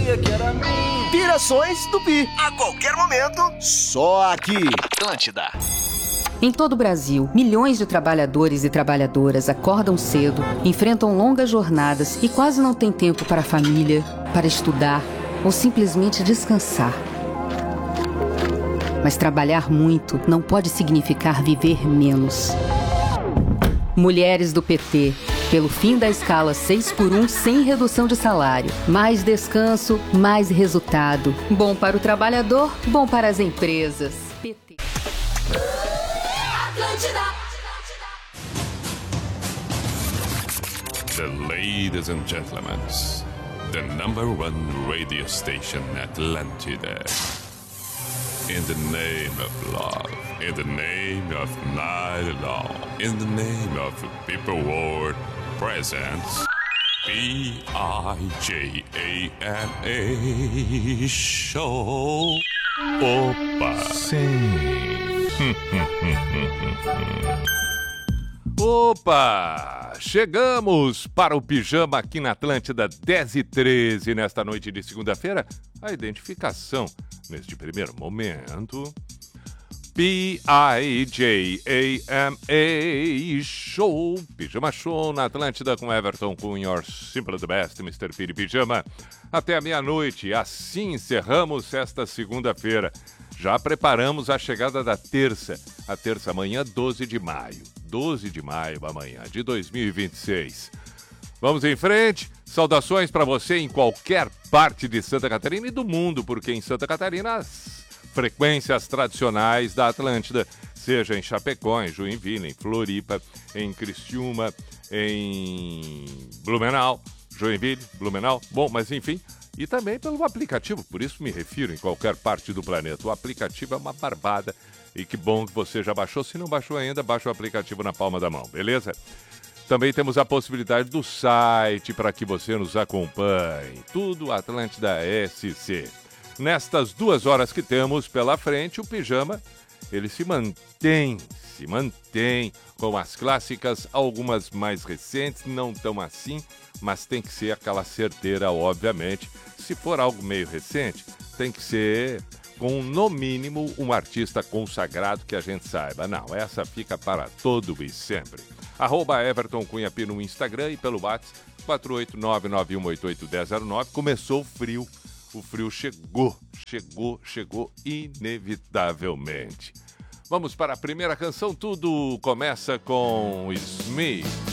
sabia que era mim. Pirações Tupi. A qualquer momento, Só aqui. Atlântida. Em todo o Brasil, milhões de trabalhadores e trabalhadoras acordam cedo, enfrentam longas jornadas e quase não têm tempo para a família, para estudar ou simplesmente descansar. Mas trabalhar muito não pode significar viver menos. Mulheres do PT, pelo fim da escala 6x1 sem redução de salário. Mais descanso, mais resultado. Bom para o trabalhador, bom para as empresas. PT. The ladies and gentlemen, the number one radio station Atlântida. In the name of love, in the name of night long, in the name of people world presents P-I-J-A-M-A Show. Opa! Sim. Opa! Chegamos para o Pijama aqui na Atlântida 10h13 nesta noite de segunda-feira. A identificação neste primeiro momento. P-I-J-A-M-A Show. Pijama Show na Atlântida com Everton Cunha, your simple the best, Mr. Piri Pijama. Até a meia-noite. Assim encerramos esta segunda-feira. Já preparamos a chegada da terça. A terça amanhã, 12 de maio. 12 de maio amanhã, de 2026. Vamos em frente. Saudações para você em qualquer parte de Santa Catarina e do mundo, porque em Santa Catarina as frequências tradicionais da Atlântida, seja em Chapecó, em Joinville, em Floripa, em Criciúma, em Blumenau, Joinville, Blumenau, bom, mas enfim, e também pelo aplicativo, por isso me refiro em qualquer parte do planeta. O aplicativo é uma barbada e que bom que você já baixou. Se não baixou ainda, baixa o aplicativo na palma da mão, beleza? Também temos a possibilidade do site para que você nos acompanhe. Tudo Atlântida SC. Nestas 2 horas que temos pela frente, o Pijama, ele se mantém com as clássicas, algumas mais recentes, não tão assim, mas tem que ser aquela certeira, obviamente. Se for algo meio recente, tem que ser com, no mínimo, um artista consagrado que a gente saiba. Não, essa fica para todo e sempre. @Everton Cunha P no Instagram e pelo WhatsApp 48991881009. Começou o frio. O frio chegou inevitavelmente. Vamos para a primeira canção. Tudo começa com Smith.